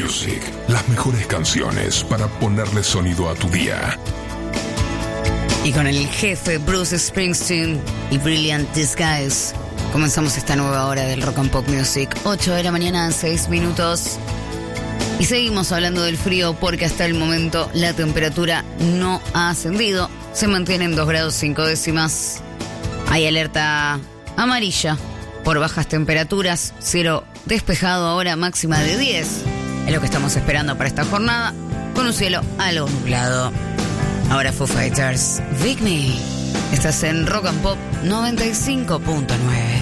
Music. Las mejores canciones para ponerle sonido a tu día. Y con el jefe Bruce Springsteen y Brilliant Disguise comenzamos esta nueva hora del Rock and Pop Music. 8 de la mañana, 6 minutos. Y seguimos hablando del frío porque hasta el momento la temperatura no ha ascendido. Se mantiene en 2 grados 5 décimas. Hay alerta amarilla por bajas temperaturas. Cielo despejado ahora, máxima de 10. Es lo que estamos esperando para esta jornada, con un cielo algo nublado. Ahora Foo Fighters, Big Me. Estás en Rock and Pop 95.9.